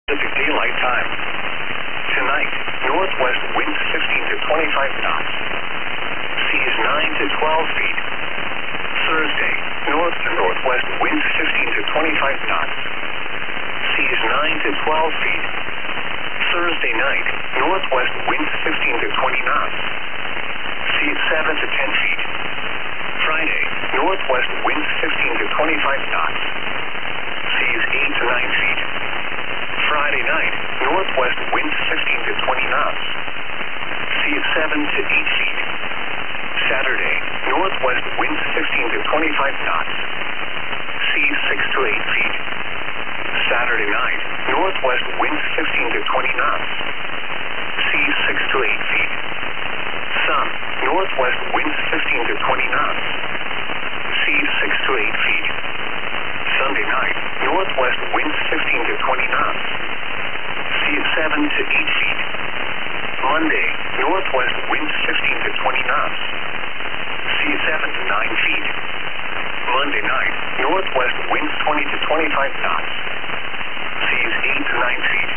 Pacific Daylight Time. Tonight, northwest winds 15 to 25 knots. Seas 9 to 12 feet. Thursday, north to northwest winds 15 to 25 knots. Seas 9 to 12 feet. Thursday night, northwest winds 15 to 20 knots. Seas 7 to 10 feet. Friday, northwest winds 15 to 25 knots. Seas 8 to 9 feet. Friday night, northwest winds 15 to 20 knots. Seas 7 to 8 feet. Saturday, northwest winds 15 to 25 knots. Seas 6 to 8 feet. Saturday night, northwest winds 15 to 20 knots. Seas 6 to 8 feet. Sun, northwest winds 15 to 20 knots. Seas 6 to 8 feet. Sunday night, northwest winds 15 to 20 knots. Seas 7 to 8 feet. Monday, northwest winds 15 to 20 knots. Seas 7 to 9 feet. Monday night, northwest winds 20 to 25 knots. Seas 8 to 9 feet.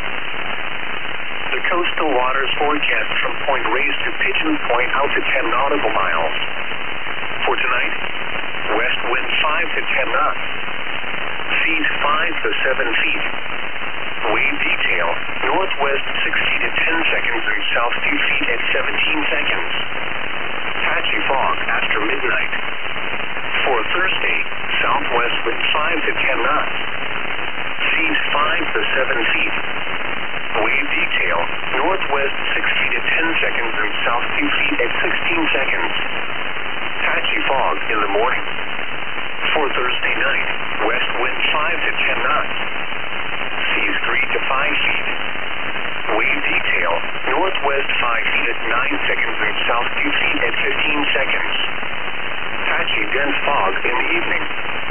The coastal waters forecast from Point Reyes to Pigeon Point out to 10 nautical miles. For tonight, west wind 5 to 10 knots. Seas 5 to 7 feet. Wave detail, northwest 6 feet at 10 seconds and south 2 feet at 17 seconds. Patchy fog after midnight. For Thursday, southwest wind 5 to 10 knots. Seas 5 to 7 feet. Wave detail, northwest 6 feet at 10 seconds and south 2 feet at 16 seconds. Patchy fog in the morning. For Thursday night, west wind 5 to 10 knots. Seas 3 to 5 feet. Wave detail, northwest 5 feet at 9 seconds and south 2 feet at 15 seconds. Patchy dense fog in the evening.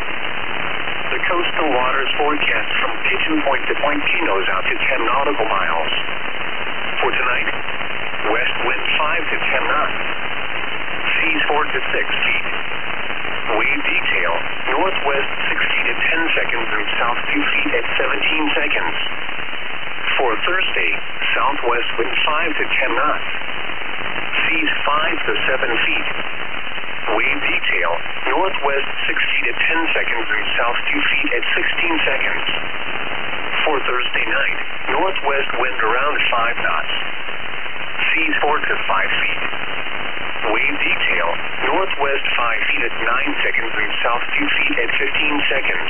The coastal waters forecast from Pigeon Point to Point Pinos out to 10 nautical miles. For tonight, west wind 5 to 10 knots. Seas 4 to 6 feet. Wave detail, northwest 6 feet at 10 seconds and south 2 feet at 17 seconds. For Thursday, southwest wind 5 to 10 knots. Seas 5 to 7 feet. Wave detail, northwest 6 feet at 10 seconds and south 2 feet at 16 seconds. For Thursday night, northwest wind around 5 knots. Seas 4 to 5 feet. Wave detail, northwest 5 feet at 9 seconds and south 2 feet at 15 seconds.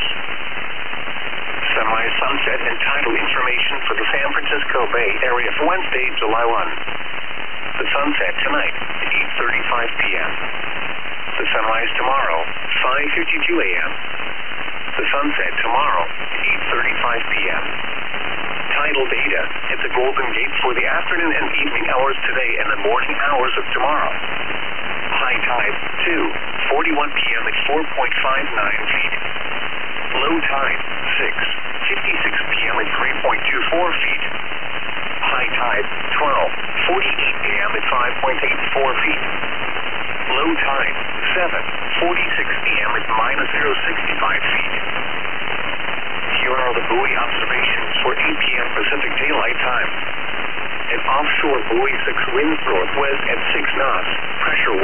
Sunrise, sunset, and tidal information for the San Francisco Bay Area for Wednesday, July 1. The sunset tonight at 8:35 p.m. The sunrise tomorrow, 5:52 a.m. The sunset tomorrow, 8:35 p.m. Tidal data at the Golden Gate for the afternoon and evening hours today and the morning hours of tomorrow. High tide, 2:41 p.m. at 4.59 feet. Low tide, 6:56 p.m. at 3.24 feet. High tide, 12:48 a.m. at 5.84 feet. Low tide, 7:46 p.m. at -0.65 feet. Here are the buoy observations for 8 p.m. Pacific Daylight Time. An offshore buoy 6 winds northwest at 6 knots, pressure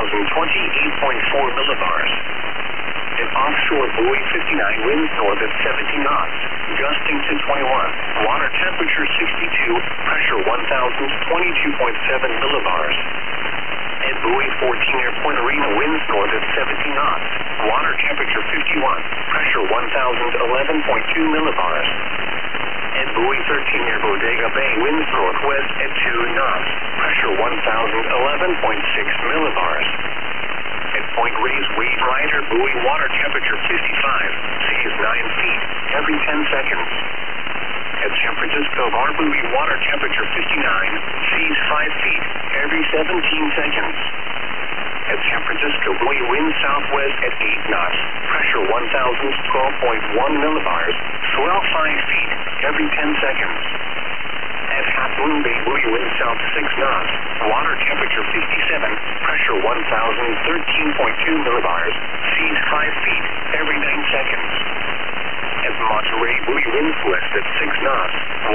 1,028.4 millibars. An offshore buoy 59 winds north at 70 knots, gusting to 21, water temperature 62, pressure 1,022.7 millibars. And buoy 14 near Point Arena winds north at 70 knots, water temperature 51, pressure 1,011.2 millibars. And buoy 13 near Bodega Bay winds northwest at 2 knots, pressure 1,011.6 millibars. At Point Reyes Wade Rider buoy water temperature 55, seas 9 feet every 10 seconds. At San Francisco Bar buoy water temperature 59, seas 5 feet every 17 seconds. At San Francisco buoy wind southwest at 8 knots, pressure 1,012.1 millibars, swell 5 feet every 10 seconds. At Half Moon Bay buoy wind south 6 knots, water temperature 57, pressure 1,013.2 millibars, seas 5 feet every 9 seconds. At Monterey buoy winds west at 6 knots,